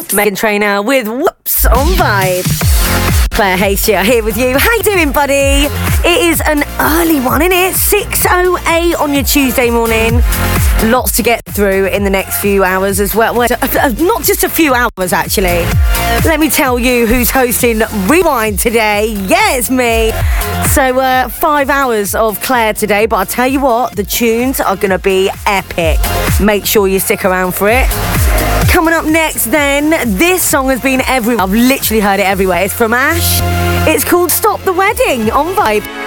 Meghan Trainor with Whoops on Vibe. Claire Hastia here with you. How you doing, buddy? It is an early one, isn't it? 6:08 on your Tuesday morning. Lots to get through in the next few hours as well. Well, not just a few hours, actually. Let me tell you who's hosting Rewind today. Yeah, it's me. So 5 hours of Claire today, but I'll tell you what, the tunes are going to be epic. Make sure you stick around for it. Coming up next then, this song has been everywhere. I've literally heard it everywhere. It's from Ash. It's called Stop the Wedding on Vibe.